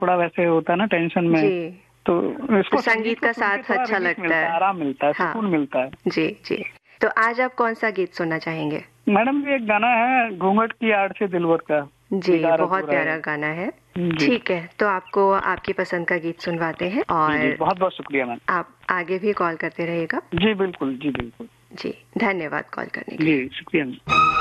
थोड़ा वैसे होता है ना टेंशन में, जी, तो इसको तो संगीत का साथ अच्छा लगता है, आराम मिलता है, हाँ, सुकून मिलता है। जी जी। तो आज आप कौन सा गीत सुनना चाहेंगे? मैडम ये एक गाना है घूंघट की आड़ से दिलबर का, जी, दीदार बहुत अधूरा प्यारा है। गाना है। जी ठीक है, तो आपको आपकी पसंद का गीत सुनवाते हैं जी जी, और बहुत बहुत शुक्रिया मैम। आप आगे भी कॉल करते रहिएगा। जी बिल्कुल, जी बिल्कुल। जी, धन्यवाद कॉल करने के जी लिए। शुक्रिया मैम।